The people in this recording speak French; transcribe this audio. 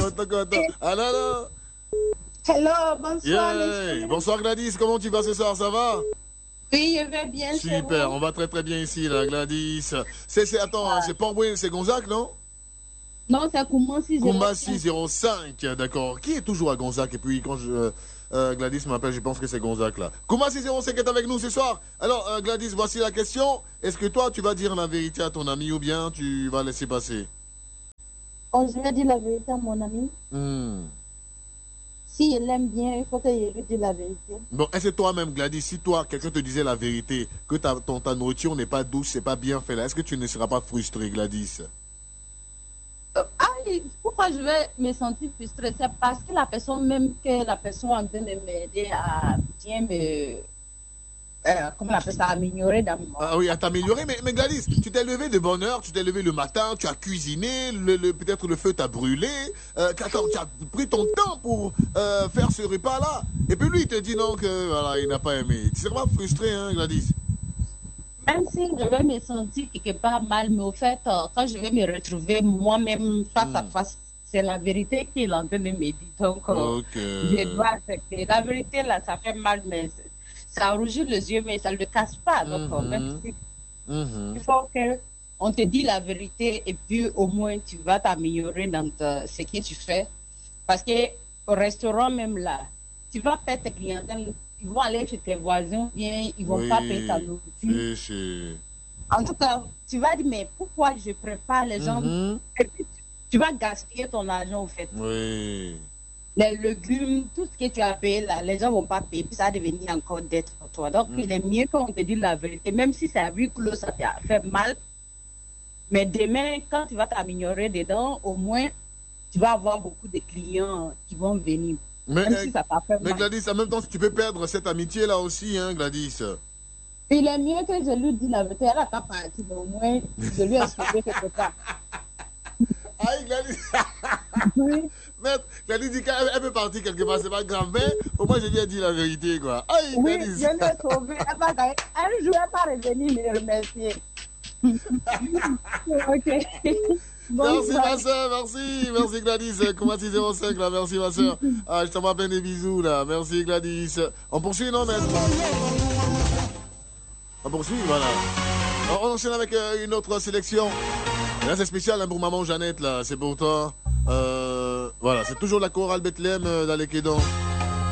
Attends. Alors. Hello, bonsoir. Yeah. Bonsoir Gladys, comment tu vas ce soir, ça va? Oui, je vais bien. Super, on va très très bien ici, là, Gladys. Attends, c'est Port-Bouin, c'est Gonzague, non? Non, c'est Koumassi 05. Koumassi 05, d'accord. Qui est toujours à Gonzague? Et puis quand Gladys m'appelle, je pense que c'est Gonzague, là. Koumassi 05 est avec nous ce soir. Alors, Gladys, voici la question. Est-ce que toi, tu vas dire la vérité à ton ami ou bien tu vas laisser passer? Oh, je vais dire la vérité à mon ami. Si il l'aime bien, il faut qu'il lui dise la vérité. Bon, est-ce que toi-même, Gladys, si toi, quelqu'un te disait la vérité, que ta nourriture n'est pas douce, c'est pas bien fait là, est-ce que tu ne seras pas frustré, Gladys? Pourquoi je vais me sentir frustrée? C'est parce que la personne, même que la personne en train de m'aider à bien me. Comment on appelle ça? Améliorer dans mon. Ah oui, à t'améliorer, mais Gladys, tu t'es levé de bonne heure, tu t'es levé le matin, tu as cuisiné, peut-être le feu t'a brûlé, tu as pris ton temps pour faire ce repas-là. Et puis lui, il te dit non, que voilà, il n'a pas aimé. Tu seras pas frustré, hein, Gladys? Même si je vais me sentir quelque part mal, mais au fait, quand je vais me retrouver moi-même face à face, c'est la vérité qu'il est en train de me dire. Donc, je dois accepter. La vérité, là, ça fait mal, mais ça rougit les yeux, mais ça ne le casse pas. Donc, même si, il faut qu'on te dise la vérité et puis au moins tu vas t'améliorer dans ce que tu fais. Parce qu'au restaurant, même là, tu vas faire tes clientèles. Ils vont aller chez tes voisins, bien, ils vont pas payer ta nourriture. En tout cas, tu vas dire, mais pourquoi je prépare les gens? Et puis, tu vas gaspiller ton argent, au fait. Oui. Les légumes, tout ce que tu as payé là, les gens vont pas payer, puis ça va devenir encore dette pour toi. Donc, il est mieux qu'on te dise la vérité, même si c'est à huis clos, ça t'a fait mal. Mais demain, quand tu vas t'améliorer dedans, au moins, tu vas avoir beaucoup de clients qui vont venir. Mais, si ça t'a fait mal. Gladys, en même temps, tu peux perdre cette amitié-là aussi, hein, Gladys. Il est mieux que je lui dise la vérité. Elle n'a pas parti, mais au moins, je lui ai expliqué quelque part. Aïe, Gladys. Oui. Mais Gladys dit qu'elle peut partir quelque part, c'est pas grave, mais au moins, je lui ai dit la vérité, quoi. Aïe, oui, Gladys. je l'ai sauvé. Un jour, elle va revenir me remercier. Ok. Merci ma soeur, merci Gladys, Koumassi 05 là, merci ma soeur. Ah, je t'envoie plein de bisous là, merci Gladys. On poursuit non maître? On poursuit, voilà. On enchaîne avec une autre sélection. Là c'est spécial hein, pour maman Jeannette là, c'est pour toi. Voilà, c'est toujours la chorale Bethléem dans les Quédans.